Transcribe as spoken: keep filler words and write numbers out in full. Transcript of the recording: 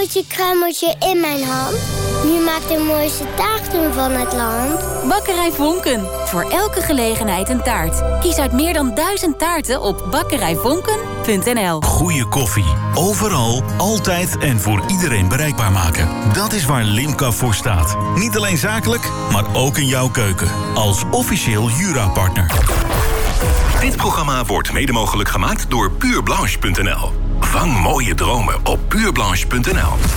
kruimeltje, kruimeltje in mijn hand. Nu maakt de mooiste taarten van het land. Bakkerij Vonken. Voor elke gelegenheid een taart. Kies uit meer dan duizend taarten op bakkerij vonken punt n l. Goeie koffie. Overal, altijd en voor iedereen bereikbaar maken. Dat is waar Limca voor staat. Niet alleen zakelijk, maar ook in jouw keuken. Als officieel Jura-partner. Dit programma wordt mede mogelijk gemaakt door puurblanche punt n l. Vang mooie dromen op puurblanche punt n l.